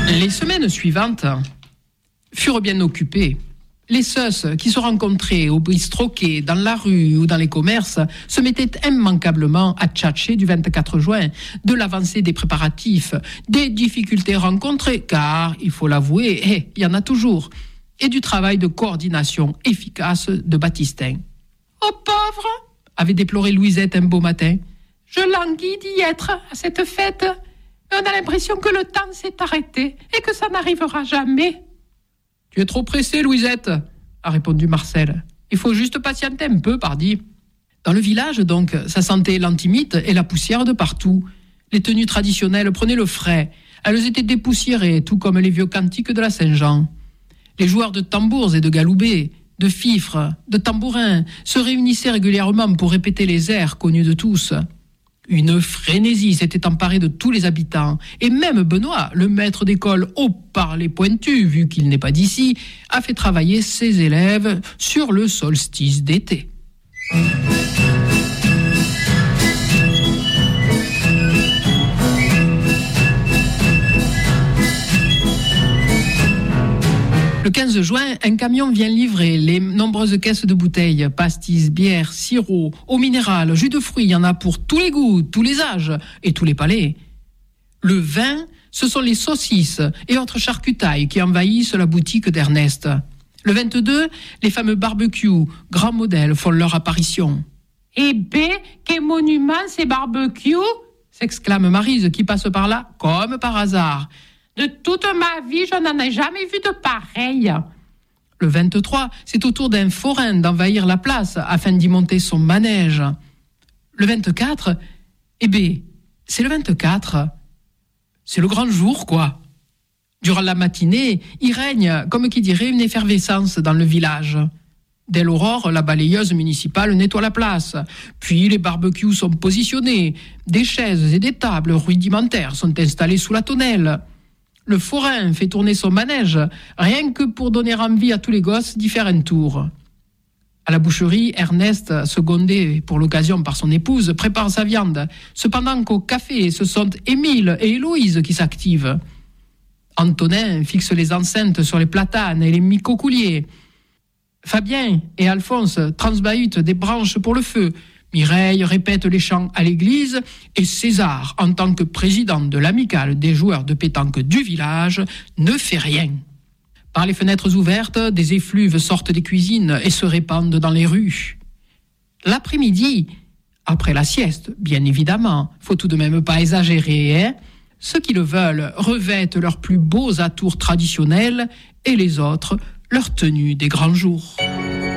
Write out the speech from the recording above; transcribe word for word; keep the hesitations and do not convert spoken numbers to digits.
Les semaines suivantes furent bien occupées. Les seuss qui se rencontraient au bistroquet, dans la rue ou dans les commerces, se mettaient immanquablement à tchatcher du vingt-quatre juin, de l'avancée des préparatifs, des difficultés rencontrées, car, il faut l'avouer, eh, il y en a toujours, et du travail de coordination efficace de Baptistin. « Oh pauvre !» avait déploré Louisette un beau matin. « Je languis d'y être à cette fête, mais on a l'impression que le temps s'est arrêté et que ça n'arrivera jamais. » « Tu es trop pressée, Louisette, » a répondu Marcel. « Il faut juste patienter un peu, pardi. » Dans le village, donc, ça sentait l'antimite et la poussière de partout. Les tenues traditionnelles prenaient le frais. Elles étaient dépoussiérées, tout comme les vieux cantiques de la Saint-Jean. Les joueurs de tambours et de galoubets, de fifres, de tambourins, se réunissaient régulièrement pour répéter les airs connus de tous. Une frénésie s'était emparée de tous les habitants, et même Benoît, le maître d'école haut parler pointu, vu qu'il n'est pas d'ici, a fait travailler ses élèves sur le solstice d'été. Le quinze juin, un camion vient livrer les nombreuses caisses de bouteilles, pastilles, bières, sirop, eau minérale, jus de fruits, il y en a pour tous les goûts, tous les âges et tous les palais. Le vin, ce sont les saucisses et autres charcutailles qui envahissent la boutique d'Ernest. Le vingt-deux, les fameux barbecues, grands modèles, font leur apparition. « Eh ben, quel monument ces barbecues !» s'exclame Maryse qui passe par là comme par hasard. De toute ma vie, je n'en ai jamais vu de pareil. Le vingt-trois, c'est au tour d'un forain d'envahir la place afin d'y monter son manège. Le vingt-quatre, eh bien, c'est le vingt-quatre. C'est le grand jour, quoi. Durant la matinée, il règne, comme qui dirait, une effervescence dans le village. Dès l'aurore, la balayeuse municipale nettoie la place. Puis les barbecues sont positionnés. Des chaises et des tables rudimentaires sont installées sous la tonnelle. Le forain fait tourner son manège, rien que pour donner envie à tous les gosses d'y faire un tour. À la boucherie, Ernest, secondé pour l'occasion par son épouse, prépare sa viande, cependant qu'au café, ce sont Émile et Héloïse qui s'activent. Antonin fixe les enceintes sur les platanes et les micocouliers. Fabien et Alphonse transbahutent des branches pour le feu. Mireille répète les chants à l'église et César, en tant que président de l'amicale des joueurs de pétanque du village, ne fait rien. Par les fenêtres ouvertes, des effluves sortent des cuisines et se répandent dans les rues. L'après-midi, après la sieste, bien évidemment, faut tout de même pas exagérer, hein, ceux qui le veulent revêtent leurs plus beaux atours traditionnels et les autres leur tenue des grands jours.